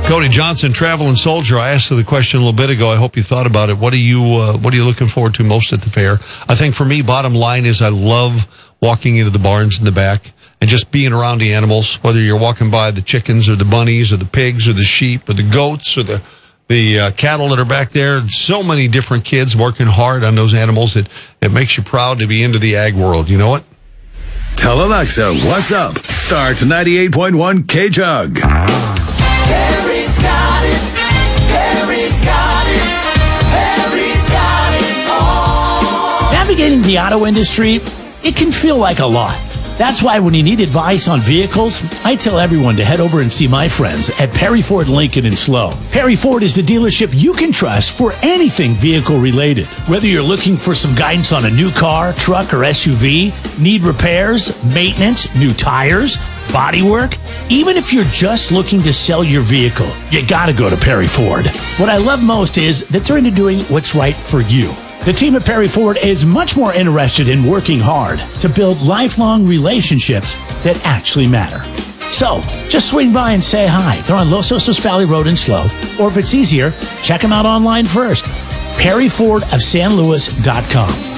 Cody Johnson, Traveling Soldier. I asked you the question a little bit ago. I hope you thought about it. What are you looking forward to most at the fair? I think for me, bottom line is I love walking into the barns in the back and just being around the animals, whether you're walking by the chickens or the bunnies or the pigs or the sheep or the goats or the cattle that are back there. So many different kids working hard on those animals. It makes you proud to be into the ag world. You know what? Tell Alexa what's up. Start 98.1 K-Jug. Harry's got it. Harry's got it. Harry's got it all. Navigating the auto industry, it can feel like a lot. That's why when you need advice on vehicles, I tell everyone to head over and see my friends at Perry Ford Lincoln in Slow. Perry Ford is the dealership you can trust for anything vehicle related. Whether you're looking for some guidance on a new car, truck, or SUV, need repairs, maintenance, new tires, bodywork, even if you're just looking to sell your vehicle, you gotta go to Perry Ford. What I love most is that they're into doing what's right for you. The team at Perry Ford is much more interested in working hard to build lifelong relationships that actually matter. So, just swing by and say hi. They're on Los Osos Valley Road in Slow. Or if it's easier, check them out online first. PerryFordofSanLuis.com.